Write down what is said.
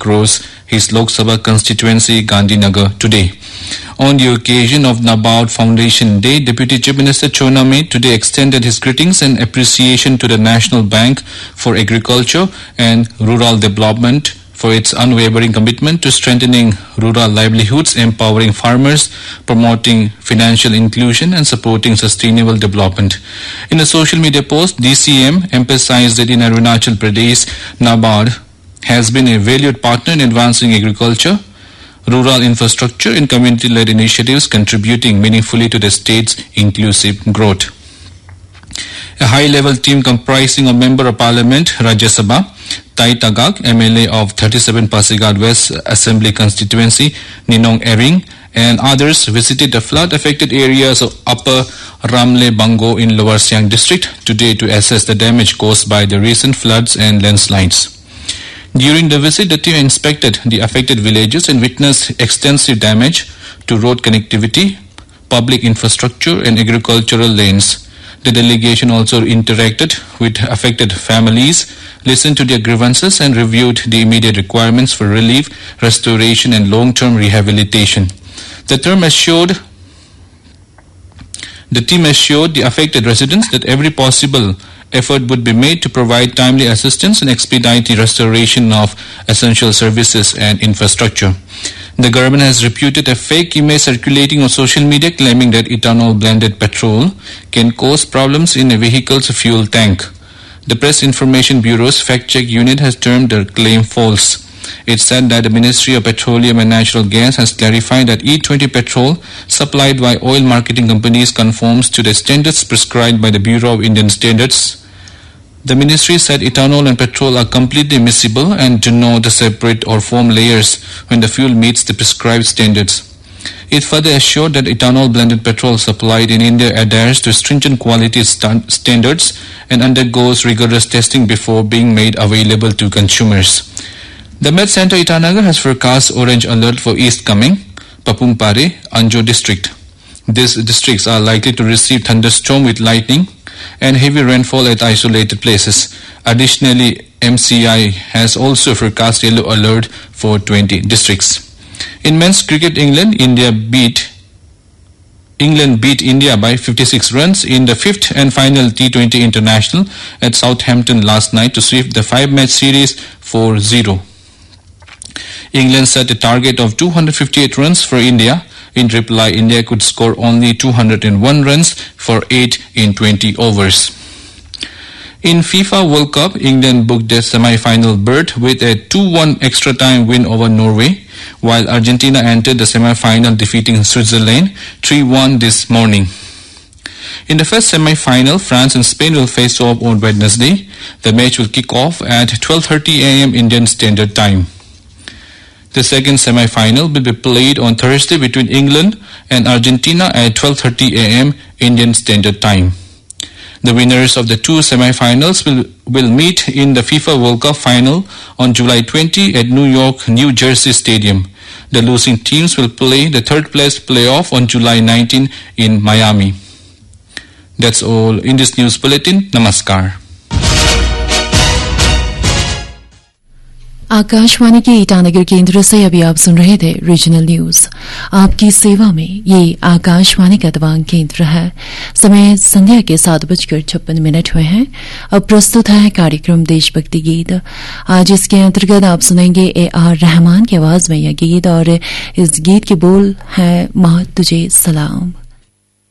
across his Lok Sabha constituency, Gandhinagar, today. On the occasion of NABARD Foundation Day, Deputy Chief Minister Chona Mead today extended his greetings and appreciation to the National Bank for Agriculture and Rural Development for its unwavering commitment to strengthening rural livelihoods, empowering farmers, promoting financial inclusion and supporting sustainable development. In a social media post, DCM emphasized that in Arunachal Pradesh, NABARD has been a valued partner in advancing agriculture, rural infrastructure and community-led initiatives contributing meaningfully to the state's inclusive growth. A high-level team comprising of Member of Parliament, Rajya Sabha, Tai Tagak, MLA of 37 Pasighat West Assembly Constituency, Ninong Ering, and others visited the flood-affected areas of Upper Ramle Bango in Lower Siang District today to assess the damage caused by the recent floods and landslides. During the visit, the team inspected the affected villages and witnessed extensive damage to road connectivity, public infrastructure and agricultural lanes. The delegation also interacted with affected families, listened to their grievances and reviewed the immediate requirements for relief, restoration and long-term rehabilitation. The team assured the affected residents that every possible effort would be made to provide timely assistance and expedite the restoration of essential services and infrastructure. The government has reputed a fake image circulating on social media claiming that ethanol blended petrol can cause problems in a vehicle's fuel tank. The Press Information Bureau's fact-check unit has termed the claim false. It said that the Ministry of Petroleum and Natural Gas has clarified that E20 petrol supplied by oil marketing companies conforms to the standards prescribed by the Bureau of Indian Standards. The ministry said ethanol and petrol are completely miscible and do not separate or form layers when the fuel meets the prescribed standards. It further assured that ethanol blended petrol supplied in India adheres to stringent quality standards and undergoes rigorous testing before being made available to consumers. The Met Center Itanagar has forecast orange alert for East Kameng, Papungpare, Anjo district. These districts are likely to receive thunderstorm with lightning and heavy rainfall at isolated places. Additionally, MCI has also forecast yellow alert for 20 districts. In men's cricket, England beat India by 56 runs in the fifth and final T20 international at Southampton last night to sweep the 5-match series 4-0. England set a target of 258 runs for India. In reply, India could score only 201 runs for 8 in 20 overs. In FIFA World Cup, England booked their semi-final berth with a 2-1 extra-time win over Norway, while Argentina entered the semi-final defeating Switzerland 3-1 this morning. In the first semi-final, France and Spain will face off on Wednesday. The match will kick off at 12:30 a.m. Indian Standard Time. The second semi-final will be played on Thursday between England and Argentina at 12:30 a.m. Indian Standard Time. The winners of the two semi-finals will meet in the FIFA World Cup final on July 20 at New Jersey Stadium. The losing teams will play the third-place playoff on July 19 in Miami. That's all in this news bulletin. Namaskar. Akashvani के ईटानगर केंद्र से अभी आप सुन रहे थे regional news. आपकी सेवा में ये आकाशवाणी का दबांग केंद्र है। समय संध्या के 7:56 हुए हैं। अब प्रस्तुत है कार्यक्रम देशभक्ति गीत। आज इसके अंतर्गत आप सुनेंगे AR रहमान की आवाज में यह गीत और इस गीत के बोल है माँ तुझे सलाम।